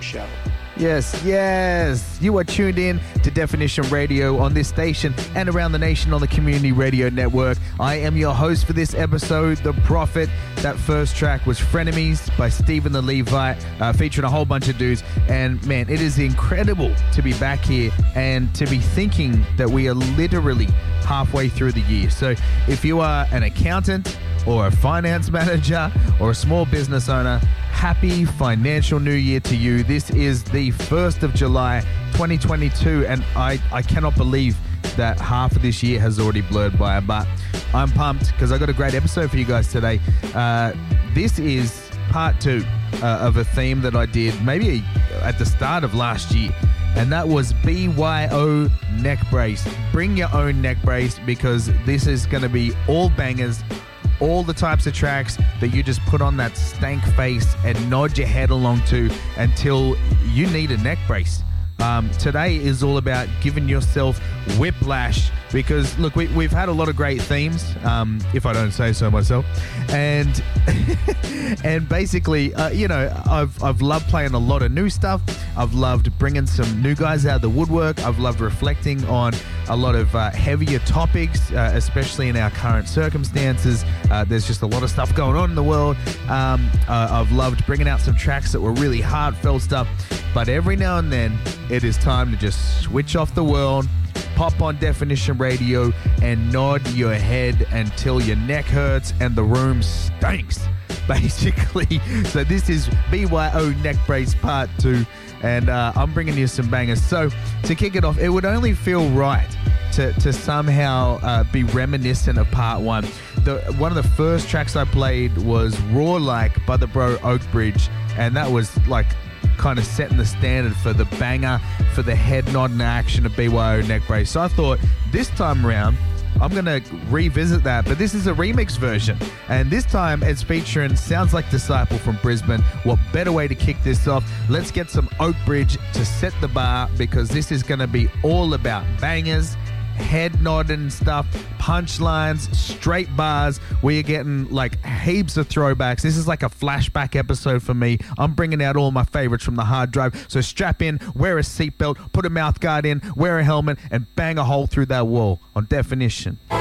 show. Yes. You are tuned in to Definition Radio on this station and around the nation on the Community Radio Network. I am your host for this episode, The Prophet. That first track was Frenemies by Stephen the Levite, featuring a whole bunch of dudes. And man, it is incredible to be back here and to be thinking that we are literally halfway through the year. So if you are an accountant or a finance manager or a small business owner, happy financial new year to you. This is the 1st of July 2022, and I cannot believe that half of this year has already blurred by, but I'm pumped because I got a great episode for you guys today. This is part 2 of a theme that I did maybe at the start of last year, and that was BYO neck brace. Bring your own neck brace, because this is going to be all bangers, all the types of tracks that you just put on that stank face and nod your head along to until you need a neck brace. Today is all about giving yourself whiplash, because look, we've had a lot of great themes, if I don't say so myself, and and basically, I've loved playing a lot of new stuff. I've loved bringing some new guys out of the woodwork. I've loved reflecting on a lot of heavier topics, especially in our current circumstances. There's just a lot of stuff going on in the world. I've loved bringing out some tracks that were really heartfelt stuff, but every now and then it is time to just switch off the world, pop on Definition Radio, and nod your head until your neck hurts and the room stinks, basically. So this is BYO Neck Brace Part 2, and I'm bringing you some bangers. So to kick it off, it would only feel right to somehow be reminiscent of Part 1. One of the first tracks I played was Raw Like by the bro Oakbridge, and that was like kind of setting the standard for the banger, for the head nod and action of BYO neck brace. So I thought this time around I'm going to revisit that, but this is a remix version, and this time it's featuring Sounds Like Disciple from Brisbane. What better way to kick this off? Let's get some Oakbridge to set the bar, because this is going to be all about bangers, head nodding stuff, punchlines, straight bars. We're getting like heaps of throwbacks. This is like a flashback episode for me. I'm bringing out all my favorites from the hard drive. So strap in, wear a seatbelt, put a mouth guard in, wear a helmet, and bang a hole through that wall on Definition.